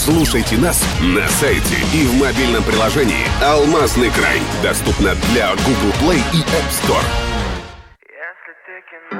Слушайте нас на сайте и в мобильном приложении «Алмазный край». Доступно для Google Play и App Store.